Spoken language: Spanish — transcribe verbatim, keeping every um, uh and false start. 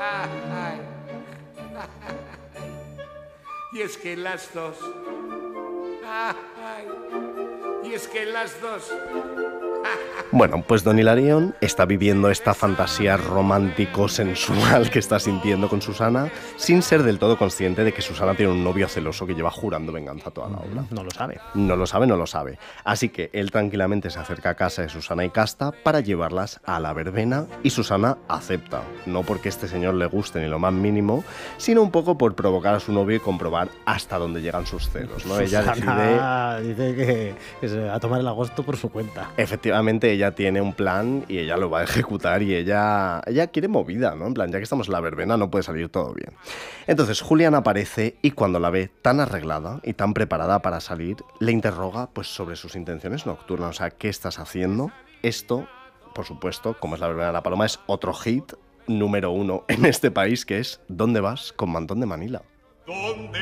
Ay. Y es que las dos, ay, y es que las dos. Bueno, pues Don Hilarión está viviendo esta fantasía romántico-sensual que está sintiendo con Susana sin ser del todo consciente de que Susana tiene un novio celoso que lleva jurando venganza toda la obra. No lo sabe. No lo sabe, no lo sabe. Así que él tranquilamente se acerca a casa de Susana y Casta para llevarlas a la verbena y Susana acepta. No porque este señor le guste ni lo más mínimo, sino un poco por provocar a su novio y comprobar hasta dónde llegan sus celos, ¿no? Ella Susana decide... dice que, que se va a tomar el agosto por su cuenta. Efectivamente, ella tiene un plan y ella lo va a ejecutar y ella, ella quiere movida, ¿no? En plan, ya que estamos en la verbena no puede salir todo bien. Entonces Julián aparece y cuando la ve tan arreglada y tan preparada para salir, le interroga pues sobre sus intenciones nocturnas. O sea, ¿qué estás haciendo? Esto, por supuesto, como es la verbena de la Paloma, es otro hit número uno en este país, que es ¿Dónde vas con mantón de Manila? ¿Dónde